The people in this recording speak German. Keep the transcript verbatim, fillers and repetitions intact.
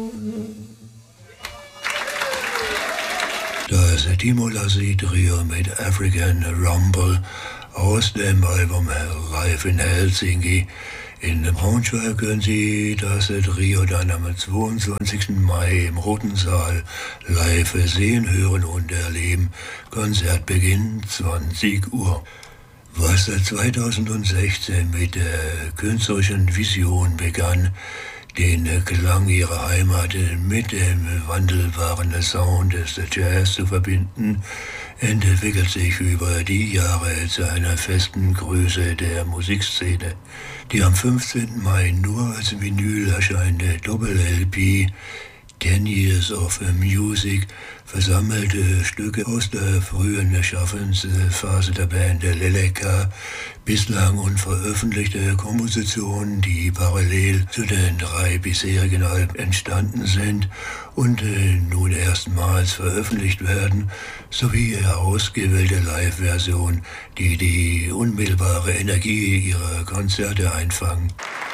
Das Timo Lassy Trio mit African Rumble aus dem Album Live in Helsinki. In Braunschweig können Sie das Trio dann am zweiundzwanzigsten Mai im Roten Saal live sehen, hören und erleben. Konzertbeginn zwanzig Uhr. Was zweitausendsechzehn mit der künstlerischen Vision begann, den Klang ihrer Heimat mit dem wandelbaren Sound des Jazz zu verbinden, entwickelt sich über die Jahre zu einer festen Größe der Musikszene. Die am fünfzehnten Mai nur als Vinyl erscheinende Doppel-L P Ten Years of Music versammelte Stücke aus der frühen Schaffensphase der Band Leleka, bislang unveröffentlichte Kompositionen, die parallel zu den drei bisherigen Alben entstanden sind und nun erstmals veröffentlicht werden, sowie ausgewählte Live-Versionen, die die unmittelbare Energie ihrer Konzerte einfangen.